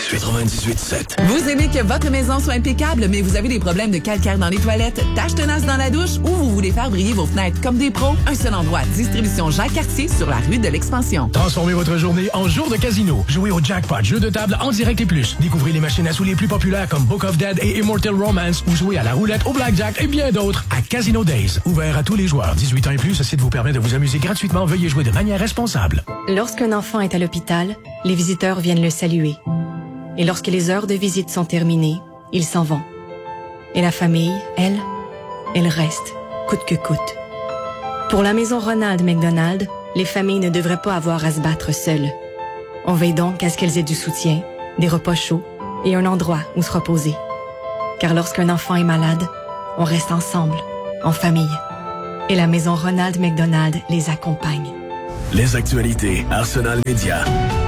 98.7. Vous aimez que votre maison soit impeccable, mais vous avez des problèmes de calcaire dans les toilettes, taches tenaces dans la douche ou vous voulez faire briller vos fenêtres comme des pros? Un seul endroit, Distribution Jacques-Cartier sur la rue de l'Expansion. Transformez votre journée en jour de casino. Jouez au jackpot, jeu de table en direct et plus. Découvrez les machines à sous les plus populaires comme Book of Dead et Immortal Romance ou jouez à la roulette, au blackjack et bien d'autres à Casino Days. Ouvert à tous les joueurs. 18 ans et plus, ce site vous permet de vous amuser gratuitement. Veuillez jouer de manière responsable. Lorsqu'un enfant est à l'hôpital, les visiteurs viennent le saluer. Et lorsque les heures de visite sont terminées, ils s'en vont. Et la famille, elle reste, coûte que coûte. Pour la maison Ronald McDonald, les familles ne devraient pas avoir à se battre seules. On veille donc à ce qu'elles aient du soutien, des repas chauds et un endroit où se reposer. Car lorsqu'un enfant est malade, on reste ensemble, en famille. Et la maison Ronald McDonald les accompagne. Les actualités Arsenal Média.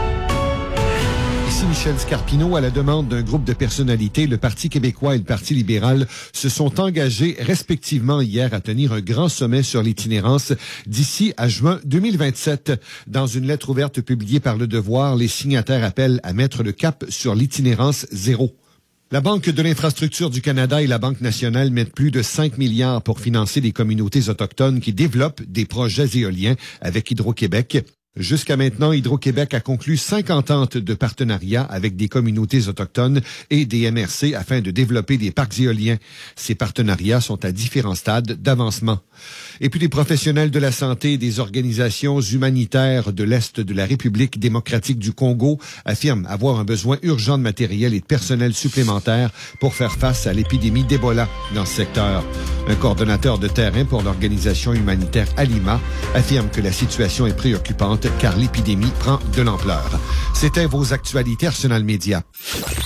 Ici Michel Scarpino. À la demande d'un groupe de personnalités, le Parti québécois et le Parti libéral se sont engagés respectivement hier à tenir un grand sommet sur l'itinérance d'ici à juin 2027. Dans une lettre ouverte publiée par Le Devoir, les signataires appellent à mettre le cap sur l'itinérance zéro. La Banque de l'infrastructure du Canada et la Banque nationale mettent plus de 5 milliards pour financer les communautés autochtones qui développent des projets éoliens avec Hydro-Québec. Jusqu'à maintenant, Hydro-Québec a conclu 5 ententes de partenariat avec des communautés autochtones et des MRC afin de développer des parcs éoliens. Ces partenariats sont à différents stades d'avancement. Et puis, les professionnels de la santé et des organisations humanitaires de l'Est de la République démocratique du Congo affirment avoir un besoin urgent de matériel et de personnel supplémentaire pour faire face à l'épidémie d'Ebola dans ce secteur. Un coordonnateur de terrain pour l'organisation humanitaire Alima affirme que la situation est préoccupante car l'épidémie prend de l'ampleur. C'était vos actualités Arsenal Média.